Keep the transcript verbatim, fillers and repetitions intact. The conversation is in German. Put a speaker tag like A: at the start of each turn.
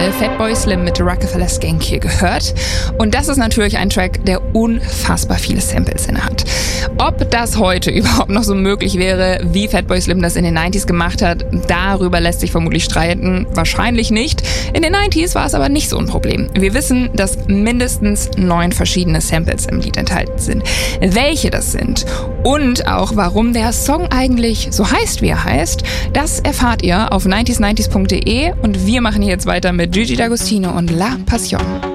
A: gerade Fatboy Slim mit Rockefeller Skank hier gehört. Und das ist natürlich ein Track, der unfassbar viele Samples inne hat. Ob das heute überhaupt noch so möglich wäre, wie Fatboy Slim das in den neunziger gemacht hat, darüber lässt sich vermutlich streiten. Wahrscheinlich nicht. In den neunziger war es aber nicht so ein Problem. Wir wissen, dass mindestens neun verschiedene Samples im Lied enthalten sind. Welche das sind und auch warum der Song eigentlich so heißt, wie er heißt, das erfahrt ihr auf neunzig neunzig punkt de und wir machen jetzt weiter mit Gigi D'Agostino und La Passion.